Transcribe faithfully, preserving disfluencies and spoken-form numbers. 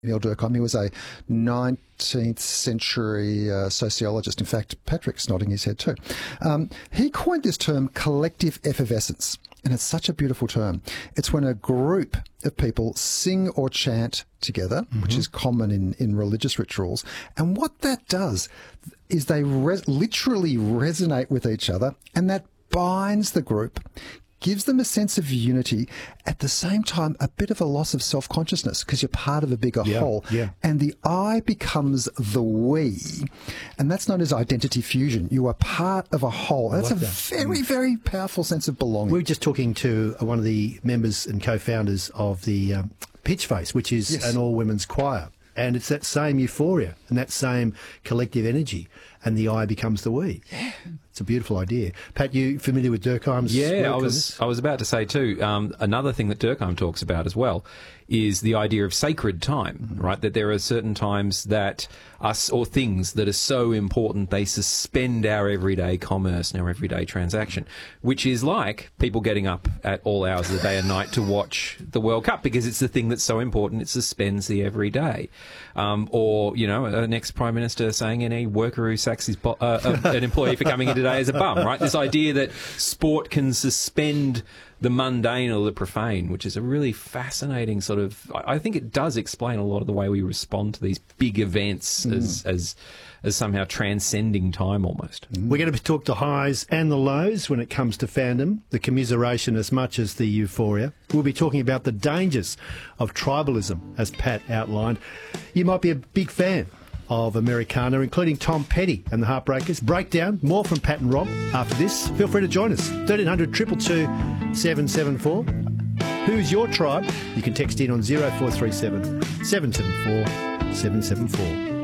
Neil Durkheim. He was a nineteenth century uh, sociologist. In fact, Patrick's nodding his head too. Um, he coined this term collective effervescence, and it's such a beautiful term. It's when a group of people sing or chant together, mm-hmm. which is common in, in religious rituals. And what that does is they res- literally resonate with each other, and that binds the group, gives them a sense of unity, at the same time a bit of a loss of self-consciousness because you're part of a bigger yeah, whole. Yeah. And the I becomes the we, and that's known as identity fusion. You are part of a whole. That's like a that. very, very powerful sense of belonging. We were just talking to one of the members and co-founders of the um, Pitchface, which is yes. an all-women's choir. And it's that same euphoria and that same collective energy, and the I becomes the we. Yeah. It's a beautiful idea. Pat, you familiar with Durkheim's Yeah, work I was I was about to say too, um, another thing that Durkheim talks about as well is the idea of sacred time, mm-hmm. right? That there are certain times that us or things that are so important they suspend our everyday commerce and our everyday transaction, which is like people getting up at all hours of the day and night to watch the World Cup because it's the thing that's so important it suspends the everyday. Um, or, you know, an ex-Prime Minister saying any worker who sacks his bo- uh, an employee for coming in today is a bum, right? This idea that sport can suspend the mundane or the profane, which is a really fascinating sort of... I think it does explain a lot of the way we respond to these big events mm. as, as as somehow transcending time almost. Mm. We're going to talk the highs and the lows when it comes to fandom, the commiseration as much as the euphoria. We'll be talking about the dangers of tribalism, as Pat outlined. You might be a big fan of Americana, including Tom Petty and the Heartbreakers. Breakdown, more from Pat and Rob after this. Feel free to join us. thirteen hundred, two two two, seven seven four. Who's your tribe? You can text in on zero four three seven, seven seven four, seven seven four.